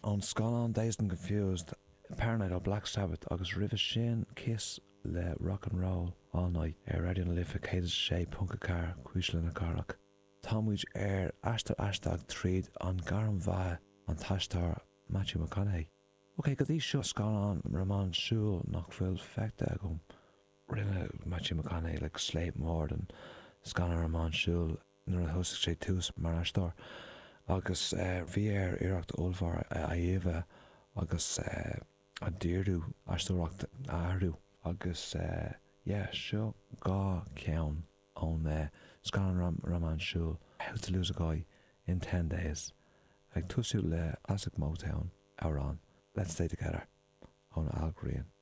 An Scáán Dazed and Confused, Paranoid ó Black Sabbath agus ribh sin Kiss le Rock and Roll All Night radio na lifa céad sé punca car cuisle na carach. Támuid astar tríd an garan bha an taistar Matthew McConaughey. Ok, go dtí seo Scáán Ramán Siúl nach bhfuil fecta agam rinne Matthew McConaughey le Slate Mord an Scáán Ramán Siúl nuair a thosaigh sé tús mar astar. Agus bhí iireacht olbhar a dhéomh agus a díirú astóireacht airú agus seo gá ceann ón Scáán Ramán Siúl How to Lose a Guy in 10 Days ag túsú le Asach Motown Ouran. Let's Stay Together on Al Green.